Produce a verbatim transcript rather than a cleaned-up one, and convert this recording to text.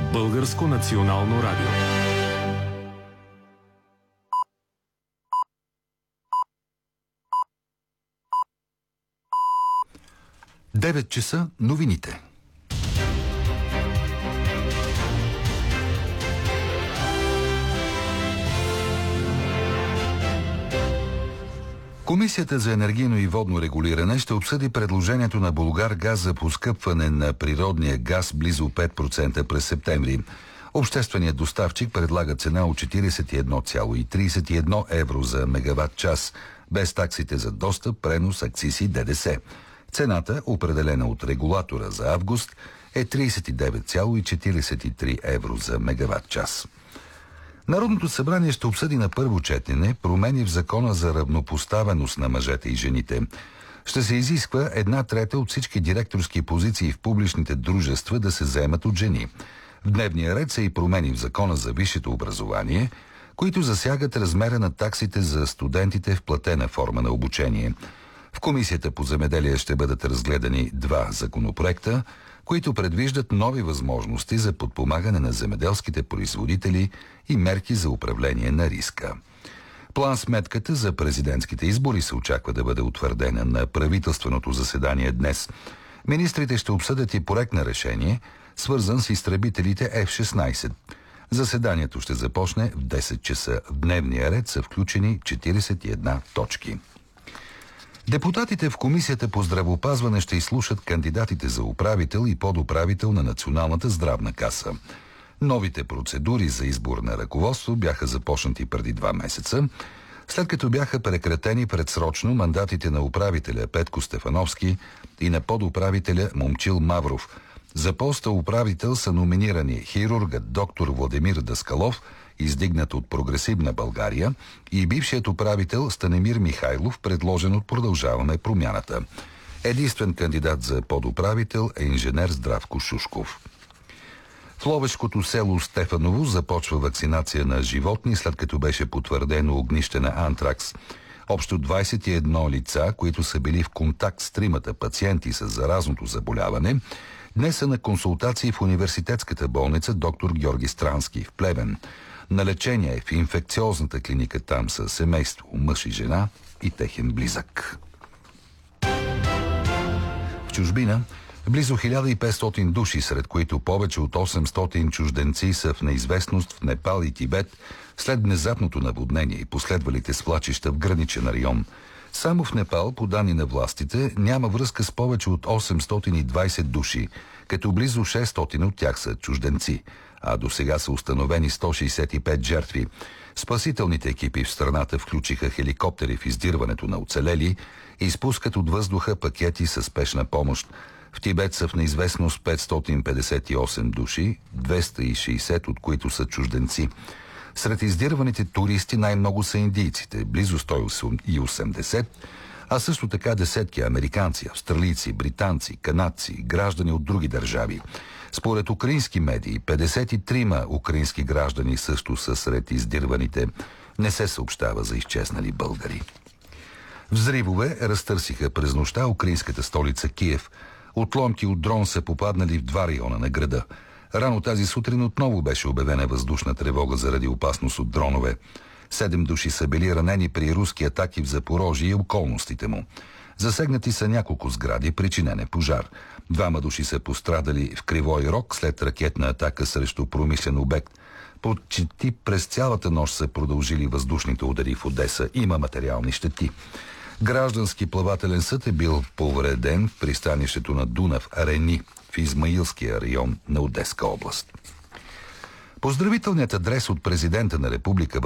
Българско национално радио. девет часа новините. Комисията за енергийно и водно регулиране ще обсъди предложението на Булгаргаз за поскъпване на природния газ близо пет процента през септември. Общественият доставчик предлага цена от четиридесет и едно цяло тридесет и едно евро за мегаватт час, без таксите за достъп, пренос, акциз и ДДС. Цената, определена от регулатора за август, е тридесет и девет цяло четиридесет и три евро за мегаватт час. Народното събрание ще обсъди на първо четене промени в закона за равнопоставеност на мъжете и жените. Ще се изисква една трета от всички директорски позиции в публичните дружества да се заемат от жени. В дневния ред са и промени в закона за висшето образование, които засягат размера на таксите за студентите в платена форма на обучение. В Комисията по земеделие ще бъдат разгледани два законопроекта, които предвиждат нови възможности за подпомагане на земеделските производители и мерки за управление на риска. План-сметката за президентските избори се очаква да бъде утвърдена на правителственото заседание днес. Министрите ще обсъдят и проект на решение, свързан с изтребителите Еф шестнадесет. Заседанието ще започне в десет часа. В дневния ред са включени четиридесет и една точки. Депутатите в Комисията по здравеопазване ще изслушат кандидатите за управител и подуправител на Националната здравна каса. Новите процедури за избор на ръководство бяха започнати преди два месеца, след като бяха прекратени предсрочно мандатите на управителя Петко Стефановски и на подуправителя Момчил Мавров. За поста управител са номинирани хирургът доктор Владимир Даскалов, издигнат от Прогресивна България, и бившият управител Станимир Михайлов, предложен от Продължаваме промяната. Единствен кандидат за подуправител е инженер Здравко Шушков. В ловешкото село Стефаново започва вакцинация на животни, след като беше потвърдено огнище на антракс. Общо двадесет и едно лица, които са били в контакт с тримата пациенти с заразното заболяване, днес са на консултации в университетската болница доктор Георги Странски в Плевен. На лечение е в инфекциозната клиника там са семейство, мъж и жена и техен близък. В чужбина близо хиляда и петстотин души, сред които повече от осемстотин чужденци, са в неизвестност в Непал и Тибет след внезапното наводнение и последвалите свлачища в граничен район. Само в Непал, по данни на властите, няма връзка с повече от осемстотин и двадесет души, като близо шестстотин от тях са чужденци, а до сега са установени сто шестдесет и пет жертви. Спасителните екипи в страната включиха хеликоптери в издирването на оцелели и изпускат от въздуха пакети със спешна помощ. В Тибет са в неизвестност петстотин петдесет и осем души, двеста и шестдесет от които са чужденци. Сред издирваните туристи най-много са индийците, близо сто и осемдесет, а също така десетки американци, австралийци, британци, канадци, граждани от други държави. Според украински медии, петдесет и три украински граждани също са сред издирваните. Не се съобщава за изчезнали българи. Взривове разтърсиха през нощта украинската столица Киев. Отломки от дрон са попаднали в два района на града. Рано тази сутрин отново беше обявена въздушна тревога заради опасност от дронове. Седем души са били ранени при руски атаки в Запорожие и околностите му. Засегнати са няколко сгради, причинен е пожар. Двама души са пострадали в Кривой Рог след ракетна атака срещу промишлен обект. Почти през цялата нощ са продължили въздушните удари в Одеса. Има материални щети. Граждански плавателен съд е бил повреден в пристанището на Дунав, Рени, в Измаилския район на Одеска област. Поздравителният адрес от президента на Република